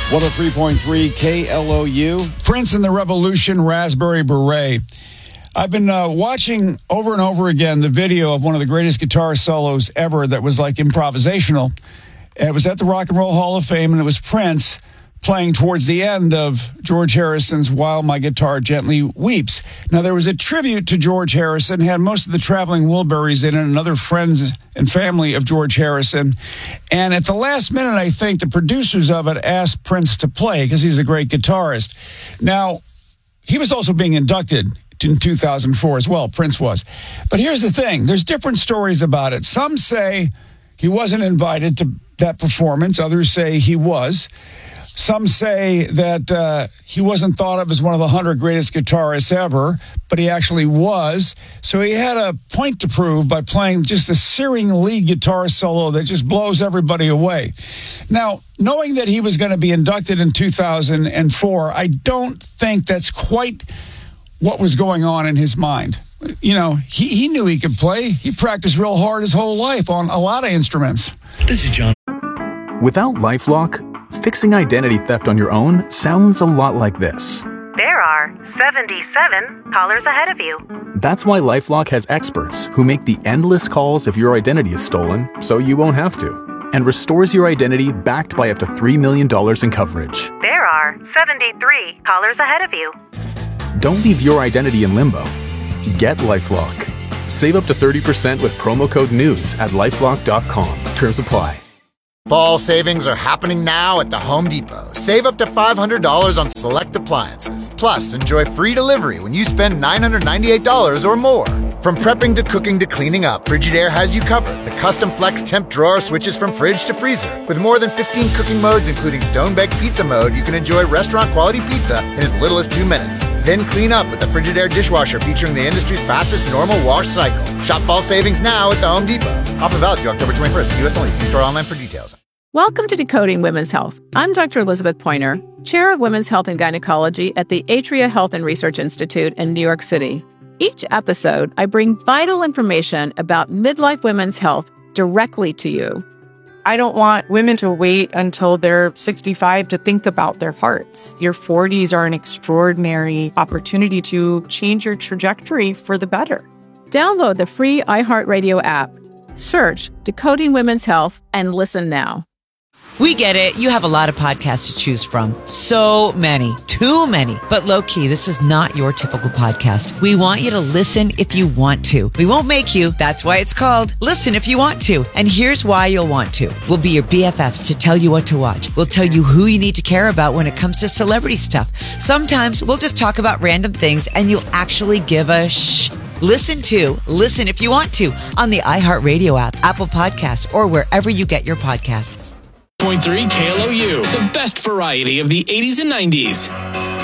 103.3 KLOU. Prince and the Revolution, Raspberry Beret. I've been watching over and over again the video of one of the greatest guitar solos ever that was like improvisational. It was at the Rock and Roll Hall of Fame, and it was Prince playing towards the end of George Harrison's While My Guitar Gently Weeps. Now, there was a tribute to George Harrison, had most of the Traveling Wilburys in it and other friends and family of George Harrison. And at the last minute, I think the producers of it asked Prince to play because he's a great guitarist. Now, he was also being inducted in 2004 as well, Prince was. But here's the thing. There's different stories about it. Some say he wasn't invited to that performance. Others say he was. Some say that he wasn't thought of as one of the 100 greatest guitarists ever, but he actually was. So he had a point to prove by playing just a searing lead guitar solo that just blows everybody away. Now, knowing that he was going to be inducted in 2004, I don't think that's quite what was going on in his mind. You know, he knew he could play. He practiced real hard his whole life on a lot of instruments. This is John. Without LifeLock, fixing identity theft on your own sounds a lot like this. There are 77 callers ahead of you. That's why LifeLock has experts who make the endless calls if your identity is stolen, so you won't have to, and restores your identity backed by up to $3 million in coverage. There are 73 callers ahead of you. Don't leave your identity in limbo. Get LifeLock. Save up to 30% with promo code NEWS at LifeLock.com. Terms apply. Fall savings are happening now at the Home Depot. Save up to $500 on select appliances. Plus, enjoy free delivery when you spend $998 or more. From prepping to cooking to cleaning up, Frigidaire has you covered. The custom flex temp drawer switches from fridge to freezer. With more than 15 cooking modes, including stone-baked pizza mode, you can enjoy restaurant-quality pizza in as little as 2 minutes. Then clean up with the Frigidaire dishwasher featuring the industry's fastest normal wash cycle. Shop fall savings now at the Home Depot. Offer valid through October 21st. U.S. only. See store online for details. Welcome to Decoding Women's Health. I'm Dr. Elizabeth Pointer, Chair of Women's Health and Gynecology at the Atria Health and Research Institute in New York City. Each episode, I bring vital information about midlife women's health directly to you. I don't want women to wait until they're 65 to think about their hearts. Your 40s are an extraordinary opportunity to change your trajectory for the better. Download the free iHeartRadio app. Search Decoding Women's Health and listen now. We get it. You have a lot of podcasts to choose from. So many. Too many. But low-key, this is not your typical podcast. We want you to listen if you want to. We won't make you. That's why it's called Listen If You Want To. And here's why you'll want to. We'll be your BFFs to tell you what to watch. We'll tell you who you need to care about when it comes to celebrity stuff. Sometimes we'll just talk about random things and you'll actually give a shh. Listen If You Want To on the iHeartRadio app, Apple Podcasts, or wherever you get your podcasts. 0.3 KLOU, the best variety of the 80s and 90s.